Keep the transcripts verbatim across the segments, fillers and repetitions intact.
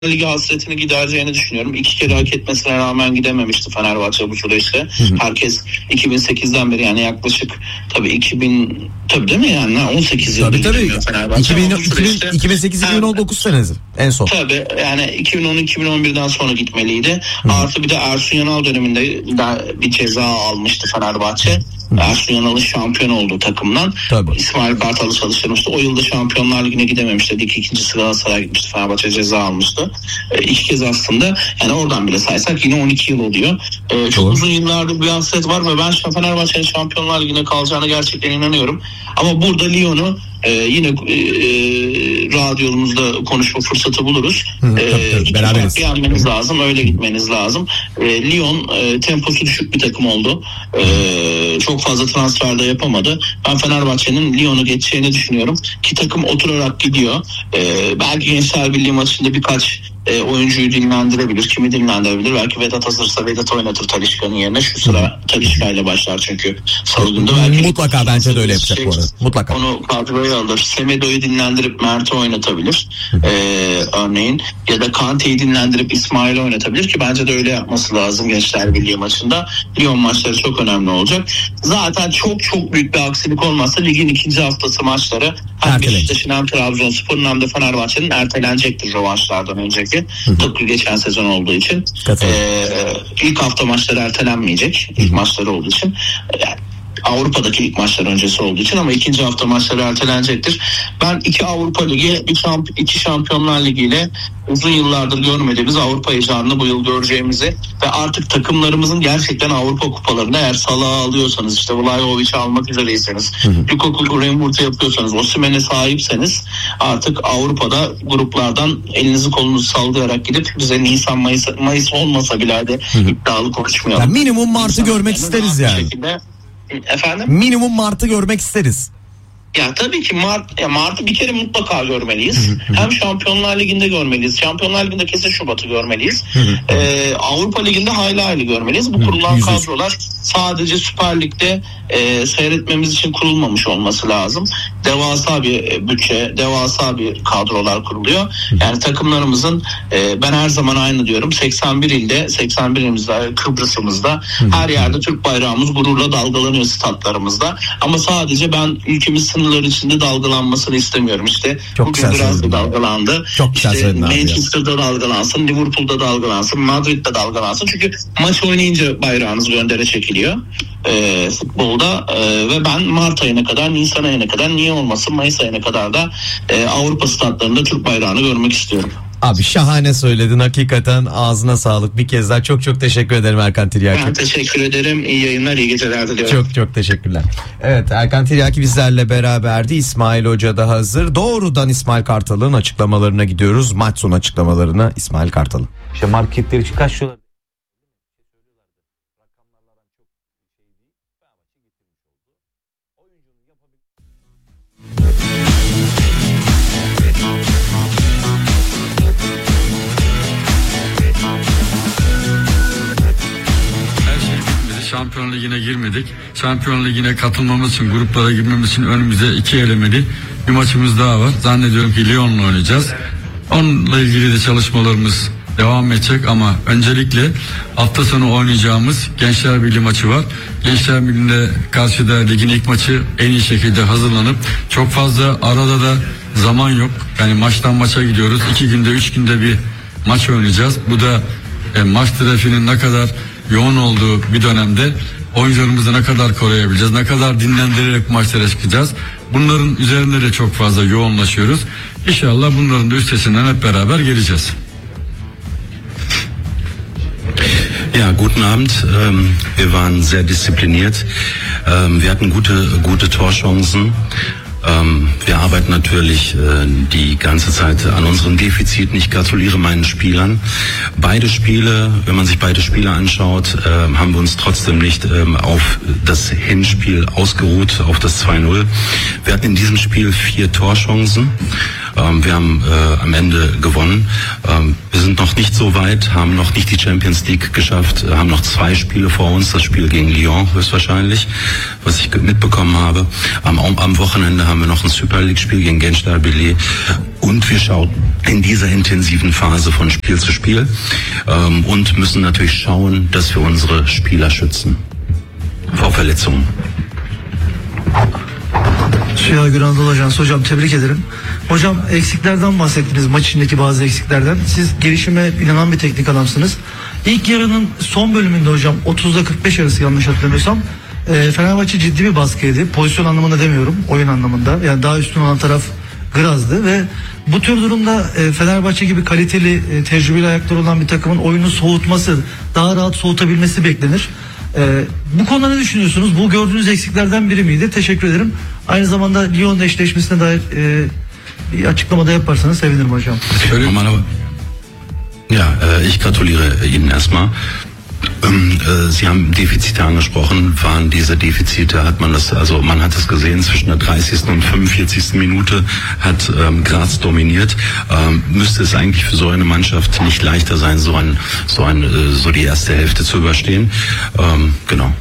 Ligi hasretini gidereceğini düşünüyorum. İki kere hak etmesine rağmen gidememişti Fenerbahçe bu süreçte. Hı hı. Herkes iki bin sekizden beri, yani yaklaşık tabii iki bin tabii değil mi yani on sekiz yıldır gidemiyor Fenerbahçe. iki bin, iki bin, iki bin sekiz iki bin on dokuz senesi en son. Tabii yani iki bin on iki bin on birden sonra gitmeliydi. Hı. Artı bir de Ersun Yanal döneminde bir ceza almıştı Fenerbahçe. Hı. Ersun Yanal'ın şampiyon olduğu takımdan tabii. İsmail Kartal'ı çalıştırmıştı. O yılda Şampiyonlar Ligi'ne gidememişti. İlk ikincisi Galatasaray'a gitmişti. Fenerbahçe ceza almıştı. E, iki kez aslında, yani oradan bile saysak yine on iki yıl oluyor. E, çok Doğru. uzun yıllardır bir hasret var ve ben Fenerbahçe'nin Şampiyonlar Ligi'ne kalacağına gerçekten inanıyorum. Ama burada Lyon'u Ee, yine e, radyomuzda konuşma fırsatı buluruz. Hı, ee, tabii, beraberiz. Yenmeniz lazım, öyle gitmeniz lazım. Ee, Lyon e, temposu düşük bir takım oldu. Ee, çok fazla transferde yapamadı. Ben Fenerbahçe'nin Lyon'u geçeceğini düşünüyorum. Ki takım oturarak gidiyor. Ee, belki Gençler Birliği maçında birkaç E, oyuncuyu dinlendirebilir. Kimi dinlendirebilir? Belki Vedat hazırsa Vedat oynatır Talisca'nın yerine. Şu sıra Talisca ile başlar çünkü salı günde. Belki mutlaka bence de öyle yapacak bu arada. Mutlaka. Onu kadroya alır. Semedo'yu dinlendirip Mert'i oynatabilir. E, örneğin. Ya da Kante'yi dinlendirip İsmail'i oynatabilir ki bence de öyle yapması lazım Gençler Birliği maçında. Lyon maçları çok önemli olacak. Zaten çok çok büyük bir aksilik olmazsa ligin ikinci haftası maçları hem Beşiktaş'ın hem Trabzonspor'un hem de Fenerbahçe'nin ertelenecektir rövanşlardan önceki. Tıpkı geçen sezon olduğu için ee, ilk hafta maçları ertelenmeyecek. İlk maçları olduğu için yani Avrupa'daki ilk maçlar öncesi olduğu için, ama ikinci hafta maçları ertelenecektir. Ben iki Avrupa Ligi, bir şamp- iki Şampiyonlar Ligi ile uzun yıllardır görmediğimiz Avrupa heyecanını bu yıl göreceğimizi ve artık takımlarımızın gerçekten Avrupa kupalarında, eğer Salah'ı alıyorsanız, işte Vlahovic'i almak üzereyseniz, Lukaku Remurt'u yapıyorsanız, Osimhen'e sahipseniz, artık Avrupa'da gruplardan elinizi kolunuzu sallayarak gidip bize Nisan Mayıs, Mayıs olmasa bile hadi iddialı konuşmayalım. Yani minimum Mart'ı görmek isteriz yani. Efendim? Minimum Mart'ı görmek isteriz. Ya tabii ki Mart, ya Mart'ı bir kere mutlaka görmeliyiz. Hem Şampiyonlar Ligi'nde görmeliyiz. Şampiyonlar Ligi'nde kesin Şubat'ı görmeliyiz. ee, Avrupa Ligi'nde hayli hayli görmeliyiz. Bu kurulan kadrolar sadece Süper Lig'de e, seyretmemiz için kurulmamış olması lazım. Devasa bir bütçe, devasa bir kadrolar kuruluyor. Yani takımlarımızın e, ben her zaman aynı diyorum. seksen bir ilde, seksen bir ilimizde, Kıbrıs'ımızda her yerde Türk bayrağımız gururla dalgalanıyor statlarımızda. Ama sadece ben ülkemiz sınırlar içinde dalgalanmasını istemiyorum. İşte çok bugün biraz da dalgalandı. Çok işte Manchester'da dalgalansın, Liverpool'da dalgalansın, Madrid'de dalgalansın. Çünkü maç oynayınca bayrağınız göndere çekiliyor e, futbolda e, ve ben Mart ayına kadar, Nisan ayına kadar, niye olmasın Mayıs ayına kadar da e, Avrupa statlarında Türk bayrağını görmek istiyorum. Abi şahane söyledin, hakikaten ağzına sağlık. Bir kez daha çok çok teşekkür ederim Erkan Tiryaki. Ben teşekkür ederim. İyi yayınlar, iyi geceler diliyorum. Çok çok teşekkürler. Evet, Erkan Tiryaki bizlerle beraberdi. İsmail Hoca da hazır. Doğrudan İsmail Kartal'ın açıklamalarına gidiyoruz. Maç sonu açıklamalarına İsmail Kartal'ın. İşte marketler için kaç dolar? Şampiyonlar Ligi'ne girmedik. Şampiyonlar Ligi'ne katılmamız için, gruplara girmemiz için önümüzde iki elemeli bir maçımız daha var. Zannediyorum ki Lyon'la oynayacağız. Onunla ilgili de çalışmalarımız devam edecek ama öncelikle hafta sonu oynayacağımız Gençler Birliği maçı var. Gençler Birliği'nde karşıda ligin ilk maçı en iyi şekilde hazırlanıp, çok fazla arada da zaman yok. Yani maçtan maça gidiyoruz. İki günde, üç günde bir maç oynayacağız. Bu da e, maç trafiğinin ne kadar yoğun olduğu bir dönemde oyuncularımızı ne kadar koruyabileceğiz, ne kadar dinlendirerek maçlara çıkacağız. Bunların üzerinde de çok fazla yoğunlaşıyoruz. İnşallah bunların da üstesinden hep beraber geleceğiz. Ja, guten Abend. Ähm, wir waren sehr diszipliniert. Ähm, wir hatten gute, gute Torchancen. Ähm, wir arbeiten natürlich äh, die ganze Zeit an unseren Defiziten. Ich gratuliere meinen Spielern. Beide Spiele, wenn man sich beide Spiele anschaut, äh, haben wir uns trotzdem nicht ähm, auf das Hinspiel ausgeruht, auf das zwei null. Wir hatten in diesem Spiel vier Torchancen. Ähm, wir haben äh, am Ende gewonnen. Ähm, wir sind noch nicht so weit, haben noch nicht die Champions League geschafft, haben noch zwei Spiele vor uns, das Spiel gegen Lyon höchstwahrscheinlich, was ich mitbekommen habe. Am, am Wochenende haben wir noch ein Super League-Spiel gegen Gençler Birliği und wir schauen in dieser intensiven Phase von Spiel zu Spiel ähm, und müssen natürlich schauen, dass wir unsere Spieler schützen vor Verletzungen. Suya Gürandalı Ajans hocam, tebrik ederim. Hocam, eksiklerden bahsettiniz, maç içindeki bazı eksiklerden. Siz gelişime inanan bir teknik adamsınız. İlk yarının son bölümünde hocam otuzda kırk beş arası yanlış hatırlamıyorsam e, Fenerbahçe ciddi bir baskıydı. Pozisyon anlamında demiyorum, oyun anlamında. Yani daha üstün olan taraf Graz'dı ve bu tür durumda e, Fenerbahçe gibi kaliteli, e, tecrübeli ayakları olan bir takımın oyunu soğutması, daha rahat soğutabilmesi beklenir. Ee, bu konuda ne düşünüyorsunuz? Bu gördüğünüz eksiklerden biri miydi? Teşekkür ederim. Aynı zamanda Lyon'la eşleşmesine dair e, bir açıklamada yaparsanız sevinirim hocam. Ja, äh, ich gratuliere Ihnen erstmal. Ähm, äh, Sie haben Defizite angesprochen. Waren diese Defizite, hat man das, also man hat es gesehen, zwischen der dreißigsten und fünfundvierzigsten Minute hat ähm, Graz dominiert. Ähm, müsste es eigentlich für so eine Mannschaft nicht leichter sein, so ein, so ein, äh, so die erste Hälfte zu überstehen. Ähm, genau.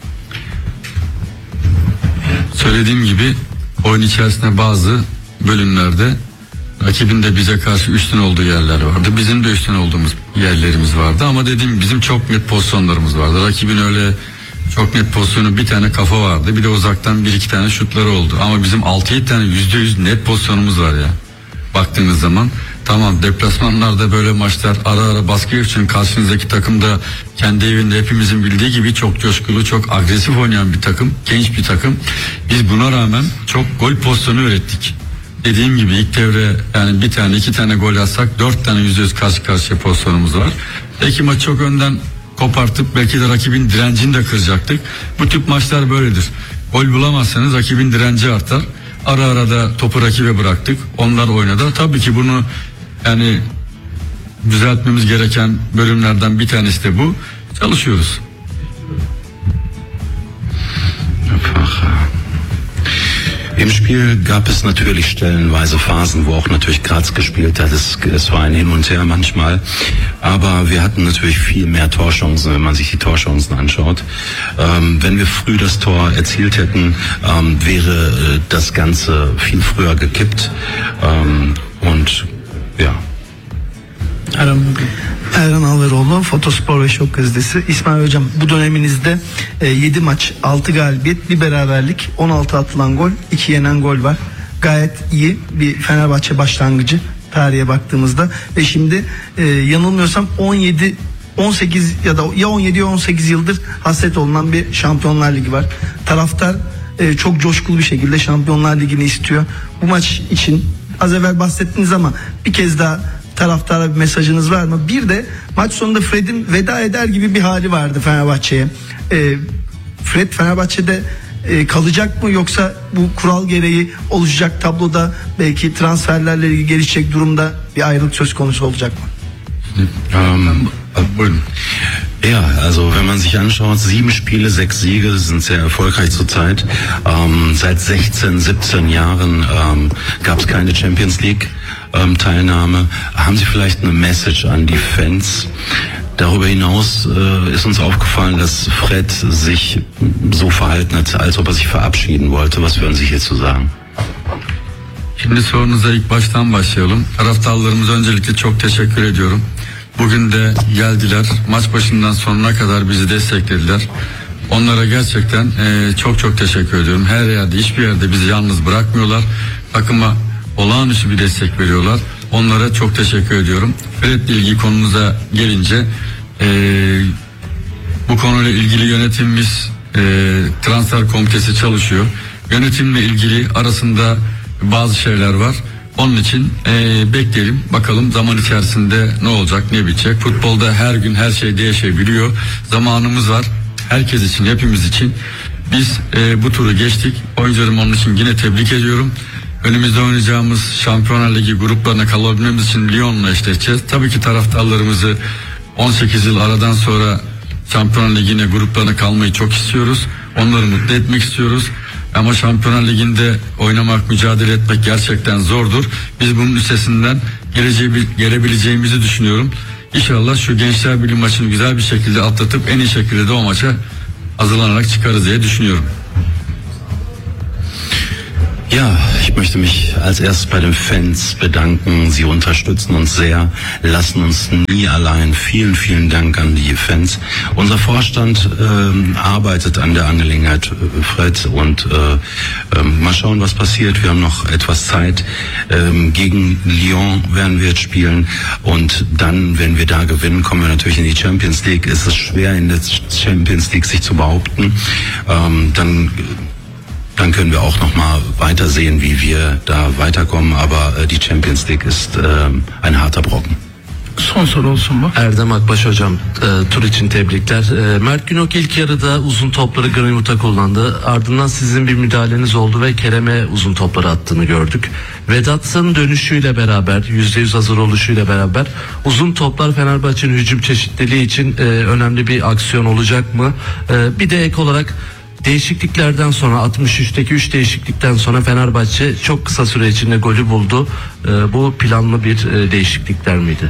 Söylediğim gibi oyun içerisinde bazı bölümlerde rakibin de bize karşı üstün olduğu yerler vardı. Bizim de üstün olduğumuz yerlerimiz vardı ama dediğim gibi bizim çok net pozisyonlarımız vardı. Rakibin öyle çok net pozisyonu, bir tane kafa vardı. Bir de uzaktan bir iki tane şutları oldu. Ama bizim altı yedi tane yüzde yüz net pozisyonumuz var ya. Baktığınız zaman tamam, deplasmanlarda böyle maçlar ara ara baskı için karşınızdaki takım da kendi evinde hepimizin bildiği gibi çok coşkulu, çok agresif oynayan bir takım, genç bir takım. Biz buna rağmen çok gol pozisyonu ürettik. Dediğim gibi ilk devre yani bir tane iki tane gol atsak dört tane yüzde yüz karşı karşıya pozisyonumuz var. Belki maçı çok önden kopartıp belki de rakibin direncini de kıracaktık. Bu tip maçlar böyledir. Gol bulamazsanız rakibin direnci artar. Ara ara da topu rakibe bıraktık. Onlar oynadı. Tabii ki bunu yani düzeltmemiz gereken bölümlerden bir tanesi de bu. Çalışıyoruz. Im Spiel gab es natürlich stellenweise Phasen, wo auch natürlich Graz gespielt hat. Es, es war ein Hin und Her manchmal. Aber wir hatten natürlich viel mehr Torchancen, wenn man sich die Torchancen anschaut. Ähm, wenn wir früh das Tor erzielt hätten, ähm, wäre äh, das Ganze viel früher gekippt. Ähm, und ja. Erhan, Erhan Alveroğlu, Fotospor ve Şok Gazetesi. İsmail hocam, bu döneminizde e, yedi maç, altı galibiyet, bir beraberlik, on altı atılan gol, iki yenen gol var. Gayet iyi bir Fenerbahçe başlangıcı tarihe baktığımızda ve şimdi e, yanılmıyorsam on yedi on sekiz ya da ya on yedi ya on sekiz yıldır hasret olunan bir Şampiyonlar Ligi var. Taraftar e, çok coşkulu bir şekilde Şampiyonlar Ligi'ni istiyor. Bu maç için az evvel bahsettiniz ama bir kez daha taraftara bir mesajınız var mı? Bir de maç sonunda Fred'in veda eder gibi bir hali vardı Fenerbahçe'ye. E, Fred Fenerbahçe'de e, kalacak mı, yoksa bu kural gereği oluşacak tabloda belki transferlerle ilgili gelişecek durumda bir ayrılık söz konusu olacak mı? Ähm, ja, also wenn man sich anschaut, sieben Spiele, sechs Siege, sind sehr erfolgreich zurzeit. Ähm, seit sechzehn, siebzehn Jahren ähm, gab es keine Champions League ähm, Teilnahme. Haben Sie vielleicht eine Message an die Fans? Darüber hinaus äh, ist uns aufgefallen, dass Fred sich so verhalten hat, als ob er sich verabschieden wollte. Was würden Sie hierzu sagen? Şimdi sorunuza ilk baştan başlayalım. Taraftarlarımıza öncelikle çok teşekkür ediyorum. Bugün de geldiler. Maç başından sonuna kadar bizi desteklediler. Onlara gerçekten e, çok çok teşekkür ediyorum. Her yerde, hiçbir yerde bizi yalnız bırakmıyorlar. Takıma olağanüstü bir destek veriyorlar. Onlara çok teşekkür ediyorum. Fred'le ilgili konumuza gelince e, bu konuyla ilgili yönetimimiz, e, transfer komitesi çalışıyor. Yönetimle ilgili arasında bazı şeyler var. Onun için e, bekleyelim, bakalım zaman içerisinde ne olacak, ne bitecek. Futbolda her gün her şey değişebiliyor. Zamanımız var. Herkes için, hepimiz için. Biz e, bu turu geçtik. Oyuncularım onun için yine tebrik ediyorum. Önümüzde oynayacağımız Şampiyonlar Ligi gruplarına kalabilmemiz için Lyon'la eşleşeceğiz. Tabii ki taraftarlarımızı on sekiz yıl aradan sonra Şampiyonlar Ligi'ne gruplarına kalmayı çok istiyoruz. Onları mutlu etmek istiyoruz. Ama Şampiyonlar Ligi'nde oynamak, mücadele etmek gerçekten zordur. Biz bunun üstesinden geleceği, gelebileceğimizi düşünüyorum. İnşallah şu Gençler Birliği maçını güzel bir şekilde atlatıp en iyi şekilde de o maça hazırlanarak çıkarız diye düşünüyorum. Ja, ich möchte mich als erstes bei den Fans bedanken. Sie unterstützen uns sehr, lassen uns nie allein. Vielen, vielen Dank an die Fans. Unser Vorstand ähm, arbeitet an der Angelegenheit, Fred, und äh, äh, mal schauen, was passiert. Wir haben noch etwas Zeit. Ähm, gegen Lyon werden wir jetzt spielen und dann, wenn wir da gewinnen, kommen wir natürlich in die Champions League. Es ist schwer, in der Champions League sich zu behaupten. Ähm, dann Dann können wir auch noch mal weitersehen, wie wir da weiterkommen. Aber äh, die Champions League ist äh, ein harter Brocken. Son soru olsun bu. Erdem Akbaş hocam, e, tur için tebrikler. E, Mert Günok ilk yarıda uzun topları Greenwood'a kullandı. Ardından sizin bir müdahaleniz oldu ve Kerem'e uzun topları attığını gördük. Vedat'ın dönüşüyle beraber, yüzde yüz hazır oluşuyla beraber uzun toplar Fenerbahçe'nin hücum çeşitliliği için e, önemli bir aksiyon olacak mı? E, bir de ek olarak değişikliklerden sonra altmış üçteki üç değişiklikten sonra Fenerbahçe çok kısa süre içinde golü buldu. Ee, bu planlı bir e, değişiklikler miydi?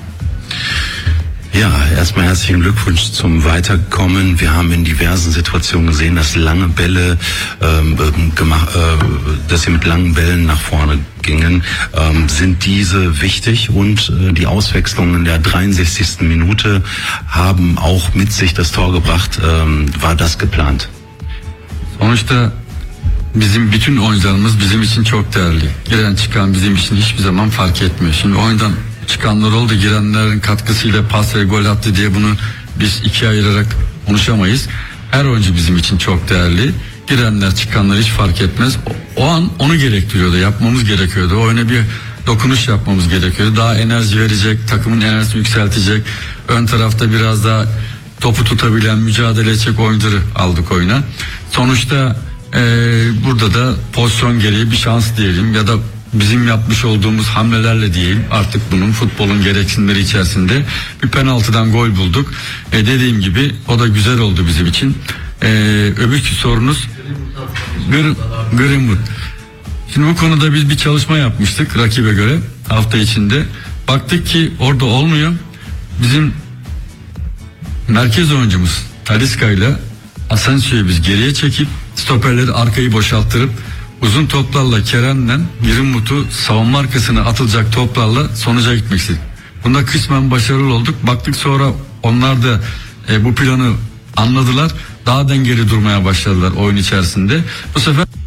Ja, erstmal herzlichen Glückwunsch zum Weiterkommen. Wir haben in diversen Situationen gesehen, dass lange Bälle ähm, gemacht, äh, dass sie mit langen Bällen nach vorne gingen. Ähm, sind diese wichtig und äh, die Auswechslungen in der dreiundsechzigsten Minute haben auch mit sich das Tor gebracht. Ähm, war das geplant? Sonuçta bizim bütün oyuncularımız bizim için çok değerli. Giren çıkan bizim için hiçbir zaman fark etmiyor. Şimdi oyundan çıkanlar oldu, girenlerin katkısıyla pas ve gol attı diye bunu biz ikiye ayırarak konuşamayız. Her oyuncu bizim için çok değerli. Girenler çıkanlar hiç fark etmez. O, o an onu gerektiriyordu, yapmamız gerekiyordu. Oyuna bir dokunuş yapmamız gerekiyordu. Daha enerji verecek, takımın enerjisini yükseltecek. Ön tarafta biraz daha topu tutabilen, mücadele edecek oyuncuları aldık oyuna. Sonuçta e, burada da pozisyon gereği bir şans diyelim ya da bizim yapmış olduğumuz hamlelerle diyeyim, artık bunun futbolun gereksinimleri içerisinde bir penaltıdan gol bulduk. E, dediğim gibi o da güzel oldu bizim için. E, öbür sorunuz Greenwood. Şimdi bu konuda biz bir çalışma yapmıştık rakibe göre hafta içinde. Baktık ki orada olmuyor. Bizim merkez oyuncumuz Talisca ile Asensio'yu biz geriye çekip stoperleri arkayı boşalttırıp uzun toplarla Kerem'le Greenwood'u savunma arkasına atılacak toplarla sonuca gitmek istedik. Bunda kısmen başarılı olduk. Baktık sonra onlar da e, bu planı anladılar. Daha dengeli durmaya başladılar oyun içerisinde. Bu sefer